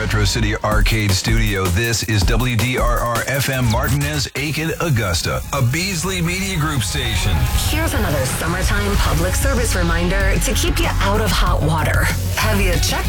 Metro City Arcade Studio, this is WDRR-FM Martinez, Aiken, Augusta, a Beasley Media Group station. Here's another summertime public service reminder to keep you out of hot water. Have you checked